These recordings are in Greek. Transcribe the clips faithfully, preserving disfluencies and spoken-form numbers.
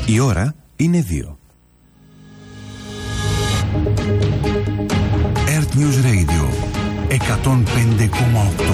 Η ώρα είναι δύο. Earth News Radio εκατόν πέντε κόμμα οκτώ.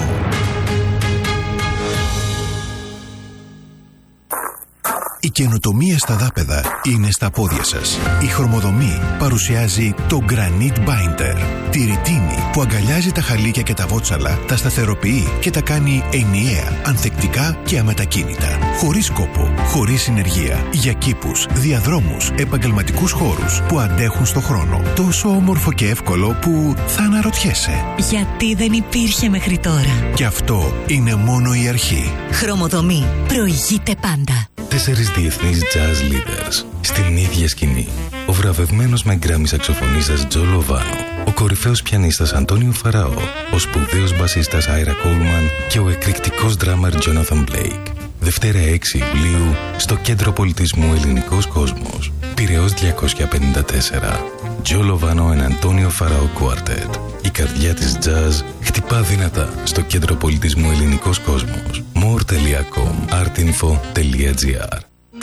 Η καινοτομία στα δάπεδα είναι στα πόδια σας. Η Χρωμοδομή παρουσιάζει το Granite Binder. Τη ρητίνη που αγκαλιάζει τα χαλίκια και τα βότσαλα, τα σταθεροποιεί και τα κάνει ενιαία, ανθεκτικά και αμετακίνητα. Χωρίς κόπο, χωρίς συνεργεία. Για κήπους, διαδρόμους, επαγγελματικούς χώρους που αντέχουν στο χρόνο. Τόσο όμορφο και εύκολο που θα αναρωτιέσαι. Γιατί δεν υπήρχε μέχρι τώρα. Και αυτό είναι μόνο η αρχή. Χρωμοδομή. Προηγείται πάντα. Τέσσερις διεθνείς jazz leaders στην ίδια σκηνή. Ο βραβευμένος με γκράμι σαξοφωνίστας Τζο Λοβάνο, ο κορυφαίος πιανίστας Αντώνιο Φαραώ, ο σπουδαίος μπασίστας Άιρα Κόλμαν και ο εκρηκτικός ντράμερ Τζόναθαν Μπλέικ. Δευτέρα έξι Ιουλίου στο Κέντρο Πολιτισμού Ελληνικός Κόσμος. Πειραιώς διακόσια πενήντα τέσσερα. Τζο Λοβάνο and Αντώνιο Φαραώ Quartet. Η καρδιά της jazz χτυπά δυνατά στο Κέντρο Πολιτισμού Ελληνικός Κόσμος. more τελεία com artinfo τελεία gr.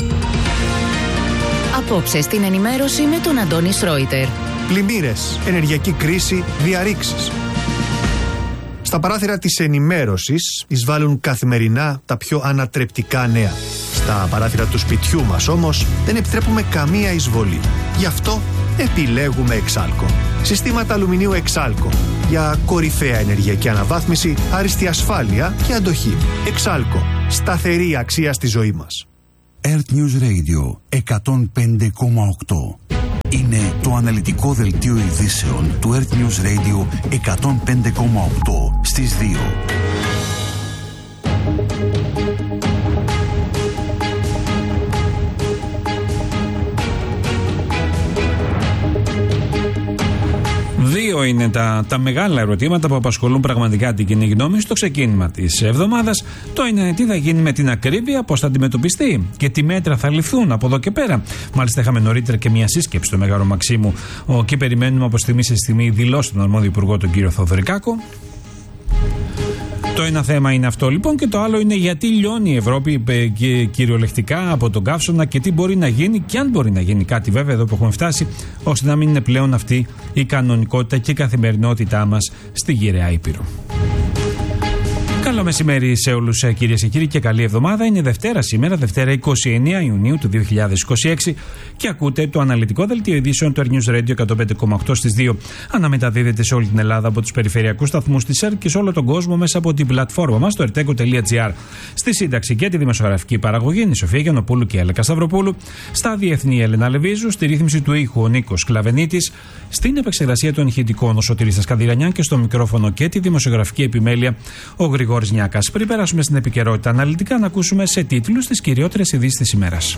Απόψε στην ενημέρωση με τον Αντώνη Σρόιτερ. Πλημμύρες, ενεργειακή κρίση, διαρρήξεις. Στα παράθυρα της ενημέρωσης εισβάλλουν καθημερινά τα πιο ανατρεπτικά νέα. Στα παράθυρα του σπιτιού μας όμως δεν επιτρέπουμε καμία εισβολή. Γι' αυτό επιλέγουμε Εξάλκο. Συστήματα αλουμινίου Εξάλκο για κορυφαία ενεργειακή αναβάθμιση, άριστη ασφάλεια και αντοχή. Εξάλκο. Σταθερή αξία στη ζωή μας. Earth News Radio εκατόν πέντε κόμμα οκτώ. Είναι το αναλυτικό δελτίο ειδήσεων του Earth News Radio εκατόν πέντε κόμμα οκτώ στις δύο. Δύο είναι τα, τα μεγάλα ερωτήματα που απασχολούν πραγματικά την κοινή γνώμη στο ξεκίνημα της εβδομάδας. Το είναι τι θα γίνει με την ακρίβεια, πώς θα αντιμετωπιστεί και τι μέτρα θα ληφθούν από εδώ και πέρα. Μάλιστα, είχαμε νωρίτερα και μια σύσκεψη στο Μέγαρο Μαξίμου. Εκεί περιμένουμε από στιγμή σε στιγμή δηλώσει τον αρμόδιο υπουργό, τον κύριο Θοδωρικάκο. Το ένα θέμα είναι αυτό λοιπόν, και το άλλο είναι γιατί λιώνει η Ευρώπη και κυριολεκτικά από τον καύσωνα και τι μπορεί να γίνει, και αν μπορεί να γίνει κάτι βέβαια εδώ που έχουμε φτάσει, ώστε να μην είναι πλέον αυτή η κανονικότητα και η καθημερινότητά μας στη γυραιά Ήπειρο. Καλό μεσημέρι σε όλους, κυρίες και κύριοι, και καλή εβδομάδα. Είναι Δευτέρα σήμερα, Δευτέρα είκοσι εννέα Ιουνίου του δύο χιλιάδες είκοσι έξι, και ακούτε το αναλυτικό δελτίο ειδήσεων του Earth News Radio εκατόν πέντε κόμμα οκτώ στις δύο. Αναμεταδίδεται σε όλη την Ελλάδα από τους περιφερειακούς σταθμούς της ΕΡΤ και σε όλο τον κόσμο μέσα από την πλατφόρμα μας, το ερτέκο τελεία τζι άρ. Στη σύνταξη και τη δημοσιογραφική παραγωγή είναι η Σοφία Γιαννοπούλου και η Έλεκα Σταυροπούλου. Στα διεθνή, η Έλενα Λεβίζου. Στη ρύθμιση του ήχου, ο Νίκος Κλαβενίτης. Στην επεξεργασία των ηχητικών, ο Σωτήρης Καδηρανιάν, και στο μικρόφωνο και τη δημοσιογραφική επιμέλεια, ο Γρηγόρης Νιάκας. Πριν περάσουμε στην επικαιρότητα αναλυτικά, να ακούσουμε σε τίτλους τις κυριότερες ειδήσεις της ημέρας.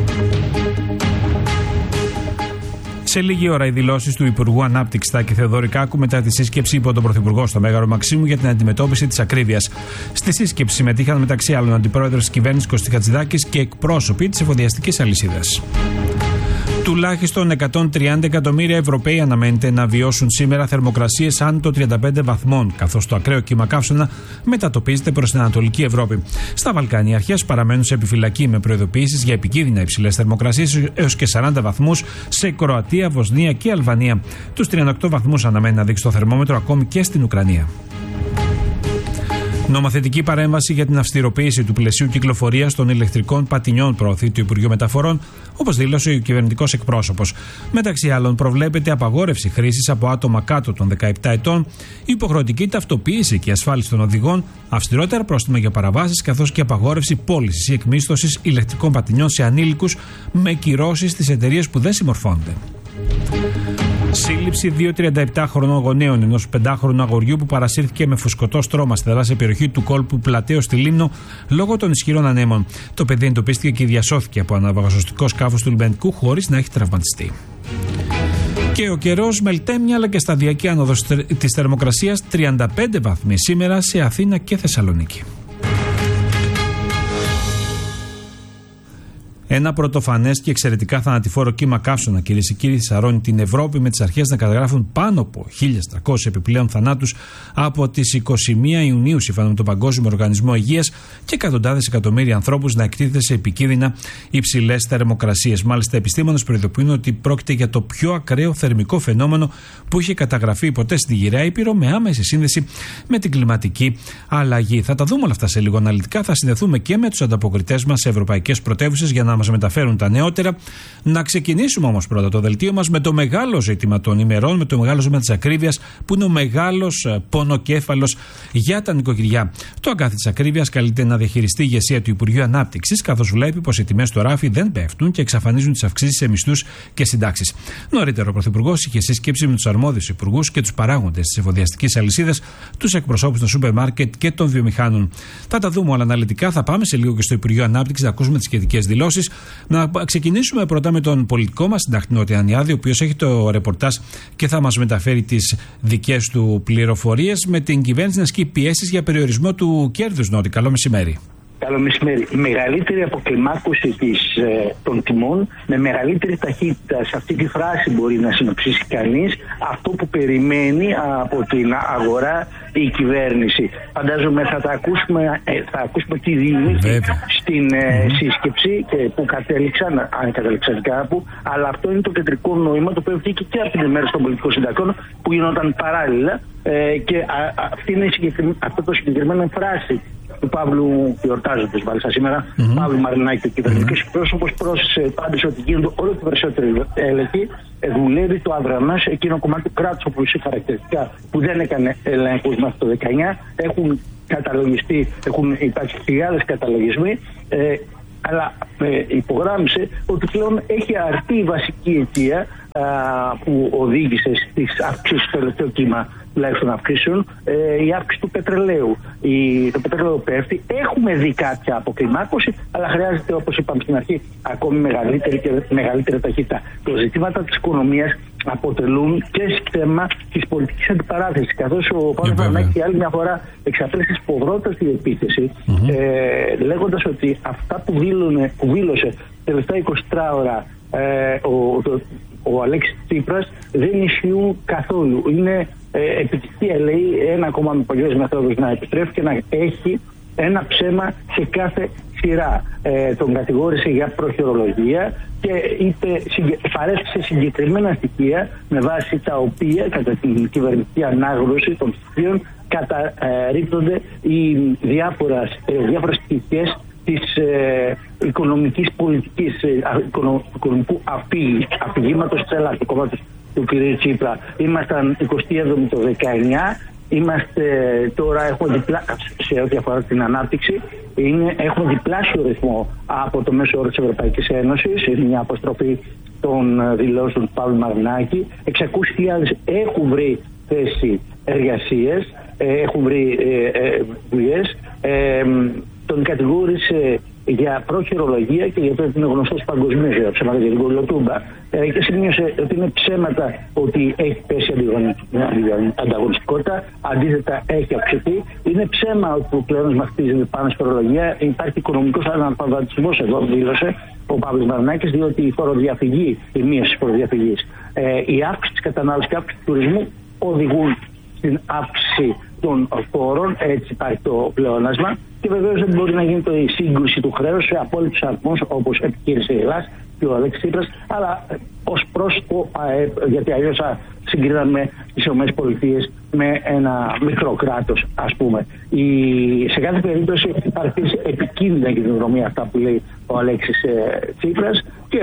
Σε λίγη ώρα οι δηλώσεις του Υπουργού Ανάπτυξης Τάκη Θεοδωρικάκου μετά τη σύσκεψη υπό τον Πρωθυπουργό στο Μέγαρο Μαξίμου για την αντιμετώπιση της ακρίβειας. Στη σύσκεψη συμμετείχαν μεταξύ άλλων αντιπρόεδρος της κυβέρνησης Κωστή Χατζηδάκης και εκπρόσωποι της εφοδιαστικής αλυσίδας. Τουλάχιστον εκατόν τριάντα εκατομμύρια Ευρωπαίοι αναμένεται να βιώσουν σήμερα θερμοκρασίες άνω των τριάντα πέντε βαθμών, καθώς το ακραίο κύμα καύσωνα μετατοπίζεται προς την Ανατολική Ευρώπη. Στα Βαλκάνια, οι αρχές παραμένουν σε επιφυλακή με προειδοποιήσεις για επικίνδυνα υψηλές θερμοκρασίες έως και σαράντα βαθμούς σε Κροατία, Βοσνία και Αλβανία. Τους τριάντα οκτώ βαθμούς αναμένει να δείξει το θερμόμετρο ακόμη και στην Ουκρανία. Νομοθετική παρέμβαση για την αυστηροποίηση του πλαισίου κυκλοφορίας των ηλεκτρικών πατινιών προωθεί το Υπουργείο Μεταφορών, όπως δήλωσε ο κυβερνητικός εκπρόσωπος. Μεταξύ άλλων, προβλέπεται απαγόρευση χρήσης από άτομα κάτω των δεκαεπτά ετών, υποχρεωτική ταυτοποίηση και ασφάλιση των οδηγών, αυστηρότερα πρόστιμα για παραβάσεις, καθώς και απαγόρευση πώλησης ή εκμίσθωσης ηλεκτρικών πατινιών σε ανήλικους, με κυρώσεις στις εταιρείες που δεν συμμορφώνονται. Σύλληψη δύο τριανταεπτάχρονων γονέων ενός πεντάχρονου αγοριού που παρασύρθηκε με φουσκωτό στρώμα στη θαλάσσια περιοχή του κόλπου Πλατέως στη Λίμνο λόγω των ισχυρών ανέμων. Το παιδί εντοπίστηκε και διασώθηκε από αναβαγασωστικό σκάφος του λιμενικού χωρίς να έχει τραυματιστεί. Και ο καιρός μελτέμει, αλλά και σταδιακή άνοδος της θερμοκρασίας, τριάντα πέντε βαθμοί σήμερα σε Αθήνα και Θεσσαλονίκη. Ένα πρωτοφανές και εξαιρετικά θανατηφόρο κύμα καύσωνα, κυρίες και κύριοι, θυσαρρώνει την Ευρώπη, με τις αρχές να καταγράφουν πάνω από χίλια τριακόσιους επιπλέον θανάτους από τις είκοσι μία Ιουνίου, σύμφωνα με τον Παγκόσμιο Οργανισμό Υγείας, και εκατοντάδες εκατομμύρια ανθρώπους να εκτίθεται σε επικίνδυνα υψηλές θερμοκρασίες. Μάλιστα, επιστήμονες προειδοποιούν ότι πρόκειται για το πιο ακραίο θερμικό φαινόμενο που είχε καταγραφεί ποτέ στη Γυραιά Ήπειρο, με άμεση σύνδεση με την κλιματική αλλαγή. Θα τα δούμε όλα αυτά σε λίγο αναλυτικά. Θα συνδεθούμε και με τους ανταποκριτές μας σε ευρωπαϊκές πρωτεύουσες για να μας μεταφέρουν τα νεότερα. Να ξεκινήσουμε όμως πρώτα το δελτίο μας με το μεγάλο ζήτημα των ημερών, με το μεγάλο ζήτημα της ακρίβειας, που είναι ο μεγάλος πονοκέφαλος για τα νοικοκυριά. Το αγκάθι της ακρίβειας καλείται να διαχειριστεί η ηγεσία του Υπουργείου Ανάπτυξης, καθώς βλέπει πως οι τιμές στο ράφι δεν πέφτουν και εξαφανίζουν τις αυξήσεις σε μισθούς και συντάξεις. Νωρίτερα, ο Πρωθυπουργός είχε σύσκεψη με τους αρμόδιους υπουργούς και τους παράγοντες της εφοδιαστικής αλυσίδας, τους εκπροσώπους των σούπερ μάρκετ και των βιομηχάνων. Θα τα δούμε όλα αναλυτικά. Θα πάμε σε λίγο και στο Υπουργείο Ανάπτυξης να ακούσουμε τις σχετικές δηλώσεις. Να ξεκινήσουμε πρώτα με τον πολιτικό μας συντακτή Τιανιάδη, ο οποίος έχει το ρεπορτάζ και θα μας μεταφέρει τις δικές του πληροφορίες, με την κυβέρνηση να ασκεί πιέσεις για περιορισμό του κέρδους. Νότι, καλό μεσημέρι. Καλό μεσημέρι. Η μεγαλύτερη αποκλιμάκωση της, ε, των τιμών με μεγαλύτερη ταχύτητα, σε αυτή τη φράση μπορεί να συνοψίσει κανείς αυτό που περιμένει από την αγορά η κυβέρνηση. Φαντάζομαι θα τα ακούσουμε, ε, θα ακούσουμε τι διηγήθηκε στην ε, mm-hmm. σύσκεψη και που κατέληξαν, αν κατέληξαν κάπου, αλλά αυτό είναι το κεντρικό νόημα, το οποίο βγήκε και από την ημέρα των πολιτικών συντακτών που γινόταν παράλληλα, ε, και α, α, αυτή είναι αυτό το συγκεκριμένο φράση του Παύλου, γιορτάζοντος μάλιστα σήμερα, mm-hmm. Παύλου Μαρινάκη, ο κυβερνητικός εκπρόσωπος, πρόσθεσε πάντως ότι γίνονται όλο και περισσότεροι έλεγχοι. Δουλεύει το αδρανάς, εκείνο κομμάτι του κράτους όπου είχε χαρακτηριστικά που δεν έκανε ελέγχους μέχρι το δεκαεννιά. Έχουν καταλογιστεί, έχουν υπάρξει χιλιάδες καταλογισμοί. Ε, αλλά ε, υπογράμμισε ότι πλέον έχει αρθεί η βασική αιτία α, που οδήγησε στις αυξήσεις στο τελευταίο κύμα τουλάχιστον αυξήσεων, ε, η αύξηση του πετρελαίου. Η, το πετρέλαιο πέφτει. Έχουμε δει κάποια αποκλιμάκωση, αλλά χρειάζεται, όπως είπαμε στην αρχή, ακόμη μεγαλύτερη και μεγαλύτερη ταχύτητα. Τα ζητήματα της οικονομίας αποτελούν και θέμα της πολιτικής αντιπαράθεσης. Καθώς ο Παύλος Μαρινάκης άλλη μια φορά εξαπέλυσε σποδρότατη επίθεση, mm-hmm. ε, λέγοντας ότι αυτά που, δήλωνε, που δήλωσε τελευταία εικοσιτρία ώρα ε, ο, το, ο Αλέξης Τσίπρας δεν ισχύουν καθόλου. Είναι ε, επιτυχία, λέει, ένα κόμμα με παλιές μεθόδους να επιστρέφει και να έχει ένα ψέμα σε κάθε σειρά. Ε, τον κατηγόρησε για προχειρολογία και είπε, παρέστησε συγκεκριμένα στοιχεία με βάση τα οποία κατά την κυβερνητική ανάγνωση των στοιχείων καταρρίπτονται οι διάφορες πτυχές της ε, οικονομικής πολιτικής, ε, οικονο, οικονομικού αφηγήματος της Ελλάδας, του κόμματος του κ. Τσίπρα. Ήμασταν εικοστή έβδομη το δεκαεννιά, είμαστε τώρα, έχουμε διπλά, σε ό,τι αφορά την ανάπτυξη, είναι, έχουμε διπλάσιο ρυθμό από το μέσο όρο της Ευρωπαϊκής Ένωσης, είναι μια αποστροφή των δηλώσεων του Παύλου Μαρινάκη. εξακόσιες χιλιάδες έχουν βρει θέση εργασίες, έχουν βρει δουλειές. Ε, ε, τον κατηγόρησε για προχειρολογία και γιατί είναι γνωστός παγκοσμίως για ψέματα για την κολοτούμπα, ε, και σημείωσε ότι είναι ψέματα ότι έχει πέσει ανταγωνιστικότητα, αντίθετα έχει αυξηθεί. Είναι ψέμα ότι το πλεόνασμα χτίζεται πάνω στη φορολογία. Υπάρχει οικονομικός αναλφαβητισμός, εδώ δήλωσε ο Παύλος Μαρινάκης, διότι η φοροδιαφυγή, η μείωση της φοροδιαφυγής, ε, η αύξηση της κατανάλωσης και η αύξηση του τουρισμού οδηγούν στην αύξηση των φόρων, έτσι υπάρχει το πλεόνασμα, και βεβαίως δεν μπορεί να γίνει το, η σύγκρουση του χρέους σε απόλυτους αριθμούς όπως επιχείρησε η Ελλάδα και ο Αλέξης Τσίπρας, αλλά ως προς το ΑΕΠ, γιατί αλλιώς θα συγκρίναμε τις ΗΠΑ με ένα μικρό κράτος, ας πούμε. Η, σε κάθε περίπτωση υπάρχει επικίνδυνα για την οικονομία αυτά που λέει ο Αλέξης ε, Τσίπρας, και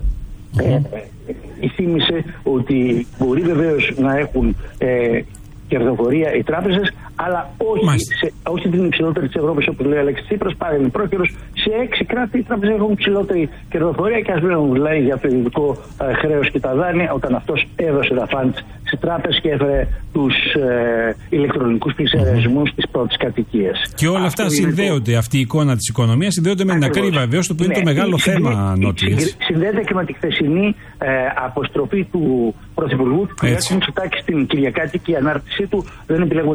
ε, ε, θύμισε ότι μπορεί βεβαίως να έχουν ε, κερδοφορία οι τράπεζες, αλλά όχι, σε, όχι την υψηλότερη της Ευρώπης, όπως λέει ο Αλέξης Τσίπρας, πάρει είναι πρόκαιρος. Σε έξι κράτη οι τράπεζες έχουν υψηλότερη κερδοφορία, και ας μην μιλάει για το ειδικό ε, χρέος και τα δάνεια, όταν αυτός έδωσε τα φαντς στις τράπεζες και έφερε τους ε, ηλεκτρονικούς πληστηριασμούς mm-hmm. της πρώτης κατοικίας. Και όλα αυτά αυτό συνδέονται, το... αυτή η εικόνα της οικονομίας συνδέονται με την ακρίβεια, βεβαίως, το που ναι, είναι το μεγάλο θέμα, Νότι. Συνδέεται και με τη χθεσινή ε, αποστροφή του Πρωθυπουργού του κ. Μητσοτάκη στην Κυριακάτικη ανάρτησή του. Δεν επιλέγω τη σύγκρουση,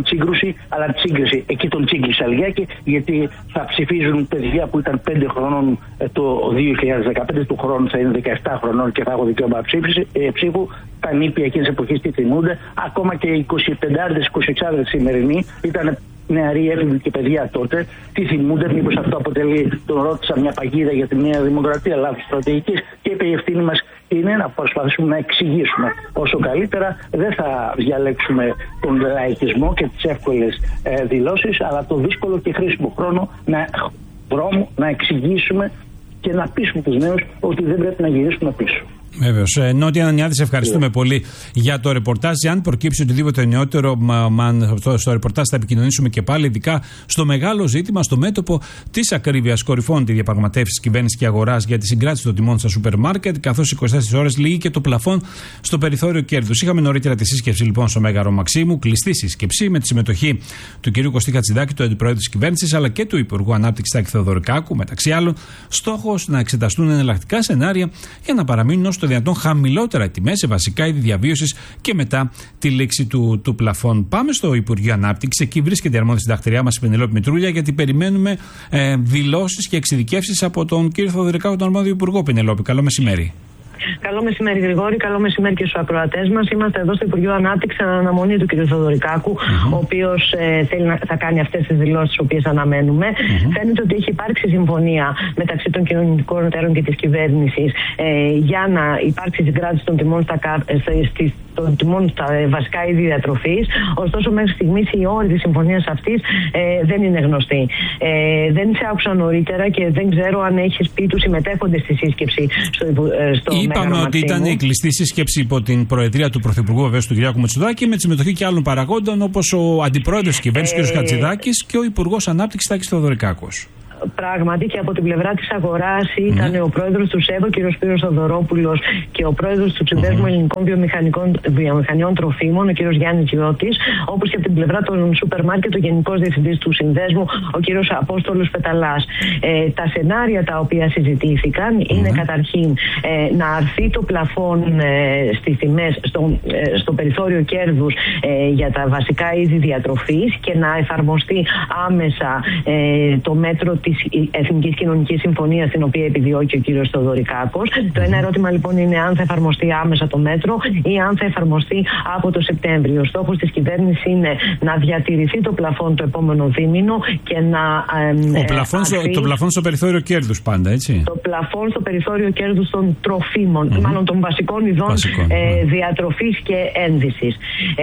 εκεί, αλλά τη σύγκριση εκεί τον τσίγκλισα λιγάκι, γιατί θα ψηφίζουν παιδιά που ήταν πέντε χρονών το δύο χιλιάδες δεκαπέντε, του χρόνου θα είναι δεκαεπτά χρονών και θα έχω δικαίωμα ψήφου. Τα νήπια εκείνης εποχής τι θυμούνται, ακόμα και οι εικοσιπεντάριδες, εικοσιεξάριδες σημερινοί ήταν νεαροί έφηβοι και παιδιά τότε. Τι θυμούνται, μήπως αυτό αποτελεί, τον ρώτησα, μια παγίδα για τη Νέα Δημοκρατία, λάθος στρατηγικής, και είπε η ευθύνη μας είναι να προσπαθήσουμε να εξηγήσουμε όσο καλύτερα. Δεν θα διαλέξουμε τον λαϊκισμό και τις εύκολες ε, δηλώσεις, αλλά το δύσκολο και χρήσιμο χρόνο να, δρόμο, να εξηγήσουμε και να πείσουμε τους νέους ότι δεν πρέπει να γυρίσουμε πίσω. Βεβαίως. Ε, Νότια Ανανιάδη, σε ευχαριστούμε yeah. πολύ για το ρεπορτάζ. Αν προκύψει οτιδήποτε νεότερο μα, μα, στο, στο ρεπορτάζ, θα επικοινωνήσουμε και πάλι, ειδικά στο μεγάλο ζήτημα, στο μέτωπο της ακρίβειας. Κορυφώνουν τη διαπραγματεύση κυβέρνηση και αγοράς για τη συγκράτηση των τιμών στα σούπερ μάρκετ, καθώς είκοσι τέσσερις ώρες λύγει και το πλαφόν στο περιθώριο κέρδους. Είχαμε νωρίτερα τη σύσκεψη λοιπόν στο Μέγαρο Μαξίμου, κλειστή σύσκεψη με τη συμμετοχή του κ. Κωστή Χατζηδάκη, του Αντιπροέδρου της Κυβέρνησης, αλλά και του Υπουργού Ανάπτυξης Τάκη Θεοδωρικάκου, μεταξύ άλλων. Στόχος να εξεταστούν εναλλακτικά σενάρια για να παραμείνουν όσο το δυνατόν χαμηλότερα οι τιμές σε βασικά είδη διαβίωσης και μετά τη λήξη του, του πλαφών. Πάμε στο Υπουργείο Ανάπτυξης. Εκεί βρίσκεται η αρμόδια συντακτηριά μας, η Πενελόπη Μητρούλια, γιατί περιμένουμε ε, δηλώσεις και εξειδικεύσεις από τον κύριο Θεοδωρικάκου, τον αρμόδιο Υπουργό. Πενελόπη, καλό μεσημέρι. Καλό μεσημέρι, Γρηγόρη. Καλό μεσημέρι και στους ακροατές μας. Είμαστε εδώ στο Υπουργείο Ανάπτυξης, αναμονή του κ. Θεοδωρικάκου, mm-hmm. ο οποίος ε, θέλει να, θα κάνει αυτές τις δηλώσεις, τις οποίες αναμένουμε. Mm-hmm. Φαίνεται ότι έχει υπάρξει συμφωνία μεταξύ των κοινωνικών εταίρων και της κυβέρνησης ε, για να υπάρξει συγκράτηση των τιμών στα, στις, των τιμών στα βασικά είδη διατροφής. Ωστόσο, μέχρι στιγμής οι όροι της συμφωνίας αυτής ε, δεν είναι γνωστοί. Ε, δεν σε άκουσα νωρίτερα και δεν ξέρω αν έχεις πει τους συμμετέχοντες στη σύσκεψη στο, ε, στο Είπαμε ότι ήταν η κλειστή σύσκεψη υπό την προεδρία του Πρωθυπουργού, βεβαίως, του Κυριάκου Μητσοτάκη, με τη συμμετοχή και άλλων παραγόντων, όπως ο Αντιπρόεδρος της Κυβέρνησης, ε... κ. Χατζηδάκης, και ο Υπουργός Ανάπτυξης Τάκης Θεοδωρικάκος. Πράγματι, και από την πλευρά της αγοράς ήταν mm. ο πρόεδρος του ΣΕΒΟ, κ. Σπύρος Θοδωρόπουλος, και ο πρόεδρος του Συνδέσμου mm. Ελληνικών Βιομηχανιών Τροφίμων, ο κ. Γιάννης Γιώτης, όπως και από την πλευρά των σούπερ μάρκετ, ο Γενικός Διευθυντής του Συνδέσμου, ο κ. Απόστολος Πεταλάς. Ε, τα σενάρια τα οποία συζητήθηκαν mm. είναι καταρχήν ε, να αρθεί το πλαφόν ε, στις τιμές, στο, ε, στο περιθώριο κέρδους ε, για τα βασικά είδη διατροφής και να εφαρμοστεί άμεσα ε, το μέτρο της Εθνικής Κοινωνικής Συμφωνίας, την οποία επιδιώκει ο κύριος Θεοδωρικάκος. Mm-hmm. Το ένα ερώτημα λοιπόν είναι αν θα εφαρμοστεί άμεσα το μέτρο ή αν θα εφαρμοστεί από το Σεπτέμβριο. Ο στόχος της κυβέρνησης είναι να διατηρηθεί το πλαφόν το επόμενο δίμηνο και να. Ε, Ο πλαφόν, αρθεί... Το πλαφόν στο περιθώριο κέρδους πάντα, έτσι. Το πλαφόν στο περιθώριο κέρδους των τροφίμων, mm-hmm. μάλλον των βασικών ειδών βασικών, ε, mm-hmm. διατροφής και ένδυσης.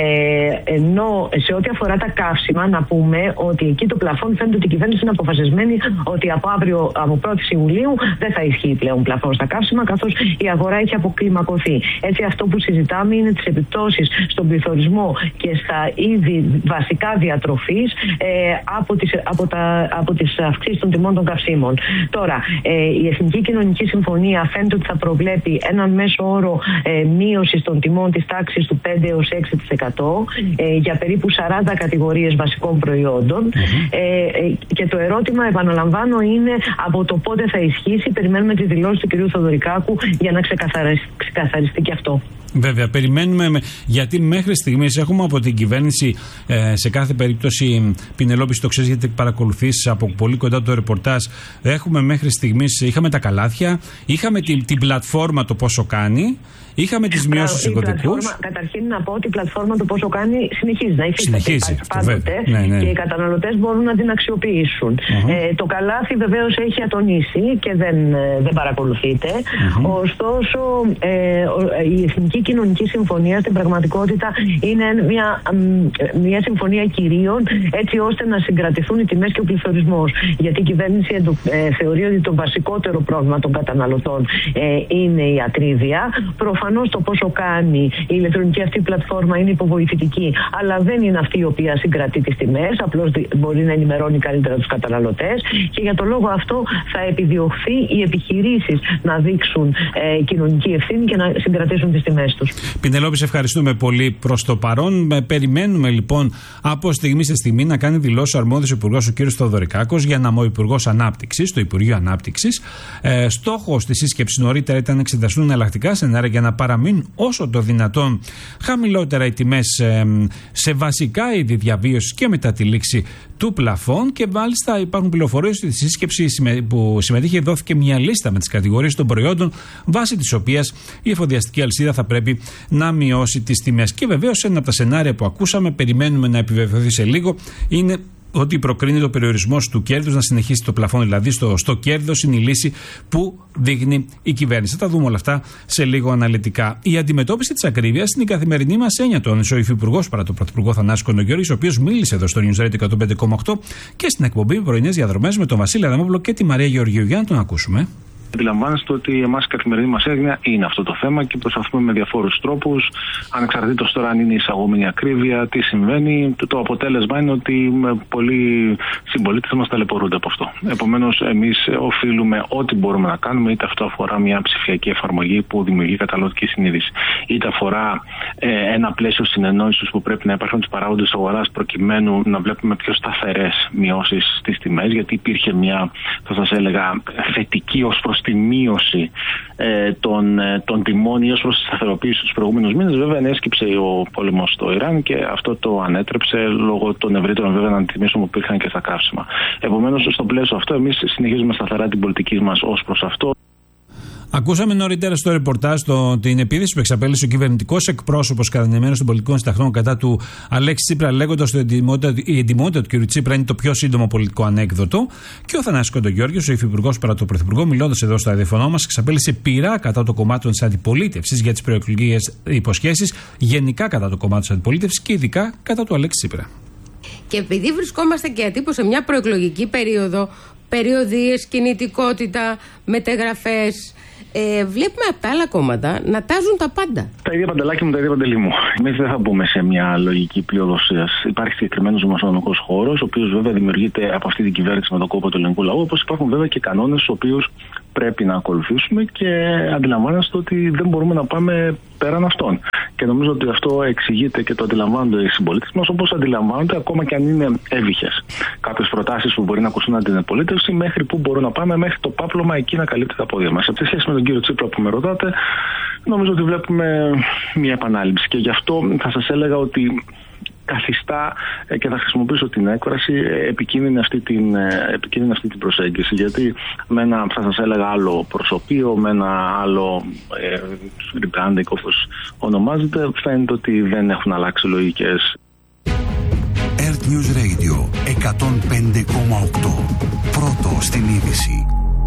Ε, ενώ σε ό,τι αφορά τα καύσιμα, να πούμε ότι εκεί το πλαφόν φαίνεται ότι η κυβέρνηση είναι αποφασισμένη ότι από αύριο, από πρώτη Ιουλίου, δεν θα ισχύει πλέον πλαφόν στα καύσιμα, καθώς η αγορά έχει αποκλιμακωθεί. Έτσι, αυτό που συζητάμε είναι τις επιπτώσεις στον πληθωρισμό και στα είδη βασικά διατροφής ε, από, τις, από, τα, από τις αυξήσεις των τιμών των καυσίμων. Τώρα, ε, η Εθνική Κοινωνική Συμφωνία φαίνεται ότι θα προβλέπει έναν μέσο όρο ε, μείωσης των τιμών της τάξης του πέντε έως έξι τοις εκατό ε, για περίπου σαράντα κατηγορίες βασικών προϊόντων. Mm-hmm. Ε, ε, και το ερώτημα, επαναλαμβάνω, είναι από το πότε θα ισχύσει. Περιμένουμε τη δηλώση του κ. Θεοδωρικάκου για να ξεκαθαριστεί, ξεκαθαριστεί και αυτό. Βέβαια, περιμένουμε, γιατί μέχρι στιγμής έχουμε από την κυβέρνηση ε, σε κάθε περίπτωση, Πινελόπη, το ξέρεις γιατί παρακολουθείς από πολύ κοντά το ρεπορτάζ, έχουμε μέχρι στιγμής, είχαμε τα καλάθια, είχαμε την, την πλατφόρμα το πόσο κάνει, είχαμε τις μειώσεις στους κωδικούς. Καταρχήν να πω ότι η πλατφόρμα το πόσο κάνει συνεχίζει να υφίσταται. Συνεχίζει αυτό, πάντοτε, ναι, ναι. Και οι καταναλωτές μπορούν να την αξιοποιήσουν. Uh-huh. Ε, το καλάθι βεβαίως έχει ατονίσει και δεν, δεν παρακολουθείται. Uh-huh. Ωστόσο, ε, η Εθνική Κοινωνική Συμφωνία στην πραγματικότητα είναι μια, μια συμφωνία κυρίων, έτσι ώστε να συγκρατηθούν οι τιμές και ο πληθωρισμός. Γιατί η κυβέρνηση ε, θεωρεί ότι το βασικότερο πρόβλημα των καταναλωτών ε, είναι η ακρίβεια. Προφανώς το πόσο κάνει η ηλεκτρονική αυτή πλατφόρμα είναι υποβοηθητική, αλλά δεν είναι αυτή η οποία συγκρατεί τις τιμές, απλώς μπορεί να ενημερώνει καλύτερα τους καταναλωτές. και για το λόγο αυτό θα επιδιωχθεί οι επιχειρήσεις να δείξουν ε, κοινωνική ευθύνη και να συγκρατήσουν τις τιμές τους. Πινελόπη, σε ευχαριστούμε πολύ προς το παρόν. Περιμένουμε λοιπόν από στιγμή σε στιγμή να κάνει δηλώσεις ο αρμόδιος υπουργός, ο κ. Θοδωρικάκος, για να είμαι ο Υπουργός Ανάπτυξης, το Υπουργείο Ανάπτυξης. Ε, στόχος της σύσκεψης νωρίτερα ήταν να εξεταστούν εναλλακτικά σενάρια για να παραμείνουν όσο το δυνατόν χαμηλότερα οι τιμές ε, σε βασικά είδη διαβίωσης και μετά τη λήξη του πλαφών. Και μάλιστα υπάρχουν πληροφορίες ότι στη σύσκεψη που συμμετείχε δόθηκε μια λίστα με τις κατηγορίες των προϊόντων βάσει της οποίας η εφοδιαστική αλυσίδα θα πρέπει να μειώσει τις τιμές. Και βεβαίως ένα από τα σενάρια που ακούσαμε, περιμένουμε να επιβεβαιωθεί σε λίγο, είναι ότι προκρίνει το περιορισμός του κέρδους, να συνεχίσει το πλαφόν δηλαδή στο, στο κέρδος, είναι η λύση που δείχνει η κυβέρνηση. Θα τα δούμε όλα αυτά σε λίγο αναλυτικά. Η αντιμετώπιση της ακρίβειας είναι η καθημερινή μας έννοια, τόνισε ο υφυπουργός παρά τον πρωθυπουργό Θανάση Κοντογιώργη, ο οποίος μίλησε εδώ στο News Radio εκατόν πέντε κόμμα οκτώ και στην εκπομπή Πρωινές Διαδρομές με τον Βασίλη Αδαμόπουλο και τη Μαρία Γεωργίου. Για να τον ακούσουμε. Αντιλαμβάνεστε ότι εμάς η καθημερινή μας έγνοια είναι αυτό το θέμα και προσπαθούμε με διαφόρους τρόπους, ανεξαρτήτως τώρα αν είναι εισαγόμενη ακρίβεια, τι συμβαίνει. Το αποτέλεσμα είναι ότι πολλοί συμπολίτες μας ταλαιπωρούνται από αυτό. Επομένως, εμείς οφείλουμε ό,τι μπορούμε να κάνουμε, είτε αυτό αφορά μια ψηφιακή εφαρμογή που δημιουργεί καταναλωτική συνείδηση, είτε αφορά ε, ένα πλαίσιο συνεννόησης που πρέπει να υπάρχουν τους παράγοντες αγοράς προκειμένου να βλέπουμε πιο σταθερές μειώσεις στις τιμές, γιατί υπήρχε μια, θα σας έλεγα, θετική ως προς τη μείωση ε, των, ε, των τιμών ή ως προς τη σταθεροποίηση τους προηγούμενους μήνες. Βέβαια, ενέσκυψε ο πόλεμος στο Ιράν και αυτό το ανέτρεψε λόγω των ευρύτερων βέβαια αντιτιμήσεων που υπήρχαν και στα καύσιμα. Επομένως, στο πλαίσιο αυτό, εμείς συνεχίζουμε σταθερά την πολιτική μας ως προς αυτό. Ακούσαμε νωρίτερα στο ρεπορτάζ το, την επίθεση που εξαπέλυσε ο κυβερνητικός εκπρόσωπος κατανεμένος των πολιτικών συνταγών κατά του Αλέξη Τσίπρα, λέγοντας ότι η εντιμότητα του κ. Τσίπρα είναι το πιο σύντομο πολιτικό ανέκδοτο. Και ο Θανάσης Κοντογιώργης, ο υφυπουργός παρά τον πρωθυπουργό, μιλώντας εδώ στο ραδιοφωνό μας, εξαπέλυσε πειρά κατά το κομμάτι της αντιπολίτευσης για τις προεκλογικές υποσχέσεις, γενικά κατά το κομμάτι της αντιπολίτευσης και ειδικά κατά του Αλέξη Τσίπρα. Και επειδή βρισκόμαστε και ατύπως σε μια προεκλογική περίοδο, περιοδίες, κινητικότητα, μετεγραφές. Ε, βλέπουμε από τα άλλα κόμματα να τάζουν τα πάντα. Τα ίδια παντελάκι μου, τα ίδια παντελή μου. Εμείς δεν θα μπούμε σε μια λογική πλειοδοσίας. Υπάρχει συγκεκριμένος δημοσιονομικός χώρος, ο οποίος βέβαια δημιουργείται από αυτή την κυβέρνηση με τον κόπο του ελληνικού λαού, όπως υπάρχουν βέβαια και κανόνες τους οποίους πρέπει να ακολουθήσουμε και αντιλαμβάνεστε ότι δεν μπορούμε να πάμε πέραν αυτών. Και νομίζω ότι αυτό εξηγείται και το αντιλαμβάνονται οι συμπολίτες μας, όπως αντιλαμβάνονται ακόμα και αν είναι εύβυχες κάποιες προτάσεις που μπορεί να ακουστούν από την αντιπολίτευση, μέχρι που μπορούν να πάμε, μέχρι το πάπλωμα εκεί να καλύπτει τα πόδια μας. Σε σχέση με τον κύριο Τσίπρα που με ρωτάτε, νομίζω ότι βλέπουμε μια επανάληψη και γι' αυτό θα σας έλεγα ότι καθιστά και θα χρησιμοποιήσω την έκφραση επικίνδυνη αυτή την, επικίνδυνη αυτή την προσέγγιση, γιατί με ένα, θα σας έλεγα, άλλο προσωπείο, με ένα άλλο ε, rebranding όπως ονομάζεται, φαίνεται ότι δεν έχουν αλλάξει λογικές. Earth News Radio εκατόν πέντε κόμμα οκτώ. Πρώτο στην είδηση.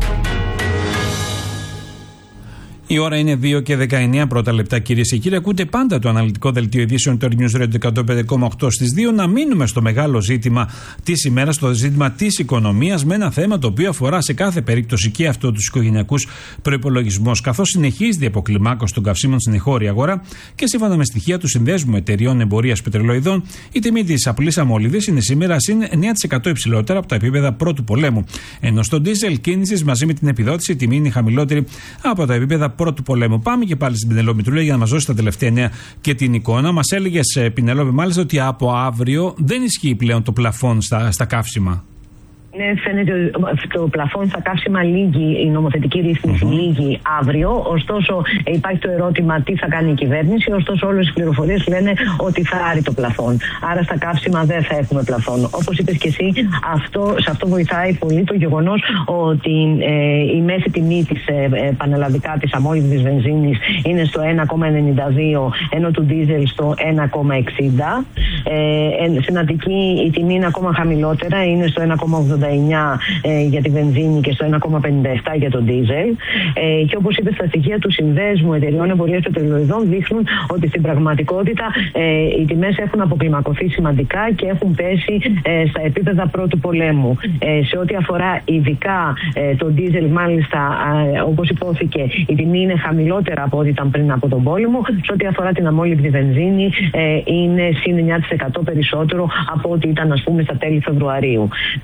Η ώρα είναι δύο και δεκαεννιά πρώτα λεπτά, κυρίες και κύριοι. Ακούτε πάντα το αναλυτικό δελτίο ειδήσεων του News Radio εκατόν πέντε κόμμα οκτώ στις δύο. Να μείνουμε στο μεγάλο ζήτημα της ημέρας, το ζήτημα της οικονομίας, με ένα θέμα το οποίο αφορά σε κάθε περίπτωση και αυτό τους οικογενειακούς προϋπολογισμούς. Καθώς συνεχίζει η αποκλιμάκωση των καυσίμων στην εγχώρια αγορά και σύμφωνα με στοιχεία του Συνδέσμου Εταιριών Εμπορίας Πετρελοειδών, η τιμή της απλής αμμολύδης είναι σήμερα συν εννέα τοις εκατό υψηλότερα από τα επίπεδα πρώτου πολέμου. Ενώ στο ντίζελ κίνησης μαζί με την επιδότηση η τιμή είναι χαμηλότερη από τα επίπεδα πρώτου πολέμου. Πάμε και πάλι στην Πινελόπη Μητρούλα για να μας δώσει τα τελευταία νέα και την εικόνα. Μας έλεγες, Πινελόπη, μάλιστα ότι από αύριο δεν ισχύει πλέον το πλαφόν στα, στα καύσιμα. Ναι, φαίνεται ότι το πλαφόν στα καύσιμα λύγει, η νομοθετική ρύθμιση mm-hmm. λύγει αύριο. Ωστόσο, υπάρχει το ερώτημα τι θα κάνει η κυβέρνηση. Ωστόσο, όλες οι πληροφορίες λένε ότι θα άρει το πλαφόν. Άρα, στα καύσιμα δεν θα έχουμε πλαφόν. Όπως είπες και εσύ, αυτό, σε αυτό βοηθάει πολύ το γεγονός ότι ε, η μέση τιμή της ε, πανελλαδικά της αμμόλυβδης βενζίνης είναι στο ένα κόμμα ενενήντα δύο, ενώ του ντίζελ στο ένα κόμμα εξήντα. Ε, στην Αττική η τιμή είναι ακόμα χαμηλότερα, είναι στο ένα κόμμα ογδόντα εννιά ε, για τη βενζίνη και στο ένα κόμμα πενήντα επτά για τον ντίζελ. Ε, και όπως είπε, στα στοιχεία του Συνδέσμου Εταιριών Εμπορίας Πετρελοειδών δείχνουν ότι στην πραγματικότητα ε, οι τιμές έχουν αποκλιμακωθεί σημαντικά και έχουν πέσει ε, στα επίπεδα πρώτου πολέμου. Ε, σε ό,τι αφορά ειδικά ε, τον ντίζελ, μάλιστα, ε, όπως υπόθηκε, η τιμή είναι χαμηλότερα από ό,τι ήταν πριν από τον πόλεμο. Σε ό,τι αφορά την αμμόλυβδη βενζίνη, ε, είναι συν εννέα τοις εκατό περισσότερο από ό,τι ήταν, ας πούμε, στα τέλη Φεβρουαρίου. Τώρα να πούμε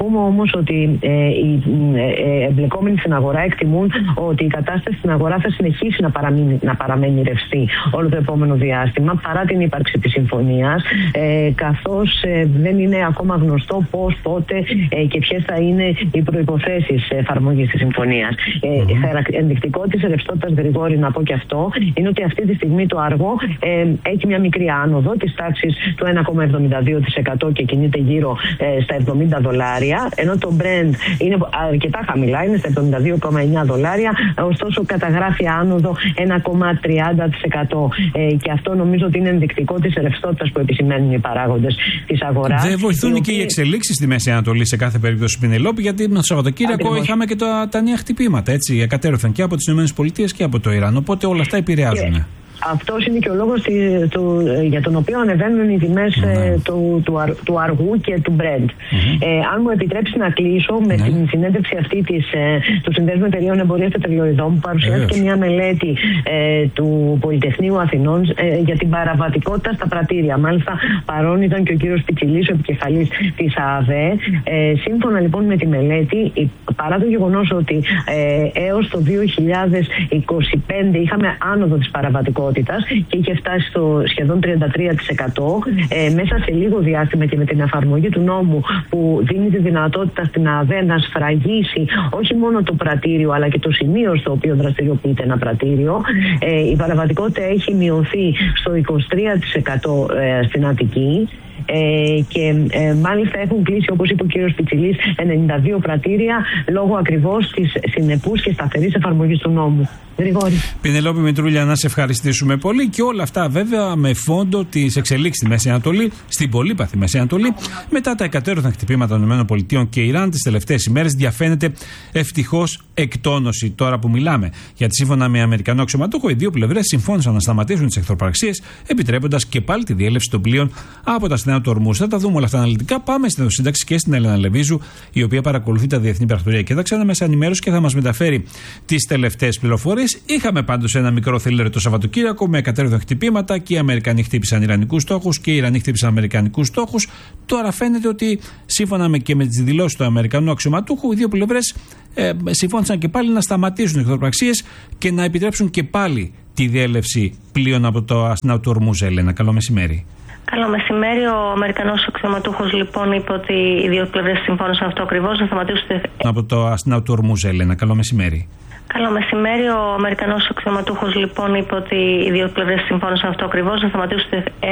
πούμε όμως ότι ε, οι ε, εμπλεκόμενοι στην αγορά εκτιμούν ότι η κατάσταση στην αγορά θα συνεχίσει να παραμείνει, να παραμένει ρευστή όλο το επόμενο διάστημα παρά την ύπαρξη της συμφωνίας, ε, καθώς ε, δεν είναι ακόμα γνωστό πώς, πότε ε, και ποιες θα είναι οι προϋποθέσεις εφαρμογής της συμφωνίας. Mm-hmm. Ε, ενδεικτικό της ρευστότητας, Γρηγόρη, να πω και αυτό, είναι ότι αυτή τη στιγμή το αργό ε, έχει μια μικρή άνοδο της τάξης του ένα κόμμα εβδομήντα δύο τοις εκατό και κινείται γύρω ε, στα εβδομήντα δολάρια, ενώ το Brent είναι αρκετά χαμηλά, είναι στα εβδομήντα δύο κόμμα εννιά δολάρια, ωστόσο καταγράφει άνοδο ένα κόμμα τριάντα τοις εκατό. Ε, και αυτό νομίζω ότι είναι ενδεικτικό της ρευστότητας που επισημαίνουν οι παράγοντες της αγοράς. Δεν βοηθούν και οι εξελίξεις στη Μέση Ανατολή σε κάθε περίπτωση, Πινελόπη, γιατί το Σαββατοκύριακο Ακριβώς. είχαμε και τα, τα νέα χτυπήματα. Έτσι, εκατέρωθαν και από τις ΗΠΑ και από το Ιράν. Οπότε όλα αυτά επηρεάζουν. Και... αυτός είναι και ο λόγος του, για τον οποίο ανεβαίνουν οι τιμές mm-hmm. του, του, αρ, του αργού και του Brent. Mm-hmm. Ε, αν μου επιτρέψει να κλείσω με mm-hmm. την συνέντευξη αυτή της, ε, του Συνδέσμου Εταιρείων Εμπορίας Πετρελαιοειδών, που παρουσιάστηκε μια μελέτη ε, του Πολυτεχνείου Αθηνών ε, για την παραβατικότητα στα πρατήρια. Μάλιστα, παρόν ήταν και ο κύριος Πιτσιλής, ο επικεφαλής της ΑΑΒΕ. Ε, σύμφωνα λοιπόν με τη μελέτη, παρά το γεγονός ότι ε, έως το δύο χιλιάδες είκοσι πέντε είχαμε άνοδο της παραβατικότητας και είχε φτάσει στο σχεδόν τριάντα τρία τοις εκατό, ε, μέσα σε λίγο διάστημα και με την εφαρμογή του νόμου που δίνει τη δυνατότητα στην ΑΔΕ να σφραγίσει όχι μόνο το πρατήριο αλλά και το σημείο στο οποίο δραστηριοποιείται ένα πρατήριο, ε, η παραβατικότητα έχει μειωθεί στο είκοσι τρία τοις εκατό ε, στην Αττική. Ε, και ε, μάλιστα έχουν κλείσει, όπως είπε ο κύριος Πιτσιλής, ενενήντα δύο πρατήρια λόγω ακριβώς της συνεπούς και σταθερής εφαρμογής του νόμου. Γρηγόρη. Πινελόπη Μητρούλια, να σε ευχαριστήσουμε πολύ, και όλα αυτά βέβαια με φόντο τις εξελίξεις στη Μέση Ανατολή, στην πολύπαθη Μέση Ανατολή, μετά τα εκατέρωθαν χτυπήματα των ΗΠΑ και Ιράν τις τελευταίες ημέρες. Διαφαίνεται ευτυχώς εκτόνωση τώρα που μιλάμε. Γιατί σύμφωνα με Αμερικανό αξιωματούχο, οι δύο πλευρές συμφώνησαν να σταματήσουν τις εχθροπραξίες, επιτρέποντας και πάλι τη διέλευση των πλοίων από τα στενά του Ορμούζ. Θα τα δούμε όλα αυτά αναλυτικά. Πάμε στην σύνταξη και στην Έλενα Λεβίζου, η οποία παρακολουθεί τα διεθνή πρακτορία και δάξανα μέσα ενημέρωση και θα μας μεταφέρει τις τελευταίες πληροφορίες. Είχαμε πάντως ένα μικρό θελήριο το Σαββατοκύριακο με εκατέρωθαν χτυπήματα, και οι Αμερικανοί χτύπησαν Ιρανικούς στόχους και οι Ιρανοί χτύπησαν Αμερικανικούς στόχους. Τώρα φαίνεται ότι σύμφωνα με και με τις δηλώσεις του Αμερικανού αξιωματούχου, οι δύο πλευρές ε, συμφώνησαν και πάλι να σταματήσουν οι εχθροπραξίες και να επιτρέψουν και πάλι τη διέλευση πλοίων από το αστυνά του Ορμούζ. Έλενα, καλό μεσημέρι. Καλό μεσημέρι. Ο Αμερικανός αξιωματούχος λοιπόν είπε ότι οι δύο πλευρές συμφώνησαν αυτό ακριβώς, να σταματήσουν. Από το αστυνά του Ορμούζ. Έλενα, καλό μεσημέρι. Καλό μεσημέρι. Ο Αμερικανός αξιωματούχος λοιπόν είπε ότι οι δύο πλευρές συμφώνησαν αυτό ακριβώς, να σταματήσουν